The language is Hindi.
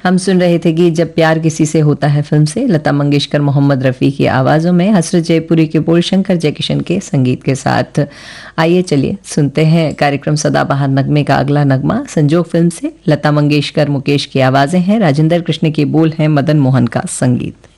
हम सुन रहे थे कि जब प्यार किसी से होता है फिल्म से, लता मंगेशकर मोहम्मद रफ़ी की आवाज़ों में, हसरत जयपुरी के बोल, शंकर जयकिशन के संगीत के साथ। आइए चलिए सुनते हैं कार्यक्रम सदाबहार नगमे का अगला नगमा। संजोग फिल्म से लता मंगेशकर मुकेश की आवाज़ें हैं, राजेंद्र कृष्ण के बोल हैं, मदन मोहन का संगीत।